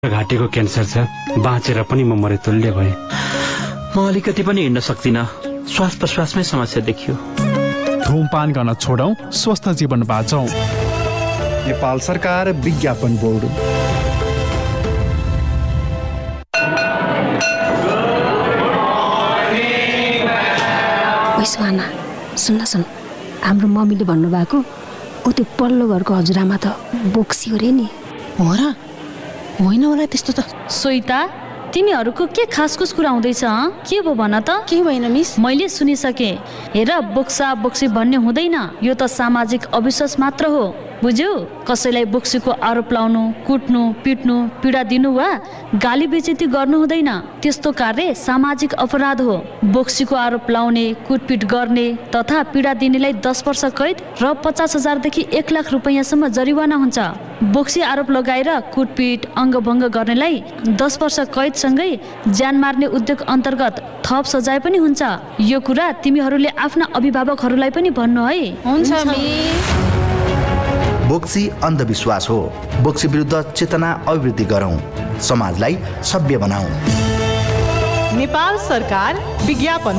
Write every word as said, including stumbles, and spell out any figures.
घाँटीको क्यान्सर छ, बाँचेर पनि म मरेतुल्य भएँ। म अलिकति पनि हिँड्न सक्दिनँ, श्वास प्रश्वासमै समस्या देखियो। धूमपान गर्न छोडौं, स्वस्थ जीवन बाँचौं। नेपाल सरकार विज्ञापन बोर्ड। सुहाना, सुन्न सुन, हाम्रो मम्मीले भन्नुभएको ऊ त्यो पल्लो घरको हजुरआमा त बोक्सी हो रे नि। हो र? होइन होला त्यस्तो त। सोइता, तिमीहरूको के खासखुस कुरा हुँदैछ? के भो भन त? के भएन मिस? मैले सुनिसके। हेर, बोक्सा बोक्सी भन्ने हुँदैन, यो त सामाजिक अविश्वास मात्र हो, बुझ्यौ? कसैलाई बोक्सीको आरोप लाउनु, कुट्नु, पिट्नु, पीडा दिनु वा गाली बेइज्जती गर्नु हुँदैन। त्यस्तो कार्य सामाजिक अपराध हो। बोक्सीको आरोप लाउने, कुटपिट गर्ने तथा पीडा दिनेलाई दस वर्ष कैद र पचास हजारदेखि एक लाख रुपियाँसम्म जरिवाना हुन्छ। बोक्सी आरोप लगाएर कुटपिट, अङ्गभङ्ग गर्नेलाई दस वर्ष कैदसँगै ज्यान मार्ने उद्योग अन्तर्गत थप सजाय पनि हुन्छ। यो कुरा तिमीहरूले आफ्ना अभिभावकहरूलाई पनि भन्नु है। हुन्छ मिस। बोक्सी अन्धविश्वास हो। बोक्सी विरुद्ध चेतना अभिवृद्धि गरौं, समाजलाई सभ्य बनाऊ। नेपाल सरकार विज्ञापन